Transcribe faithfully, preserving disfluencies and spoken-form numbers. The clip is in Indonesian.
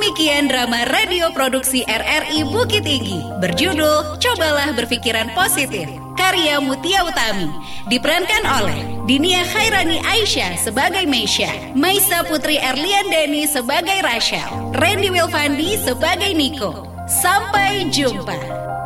Demikian drama radio produksi R R I Bukit Tinggi berjudul Cobalah Berpikiran Positif, karya Mutia Utami, diperankan oleh Dinia Khairani Aisyah sebagai Meisha, Maisa Putri Erliandani sebagai Rachel, Randy Wilfandi sebagai Niko. Sampai jumpa.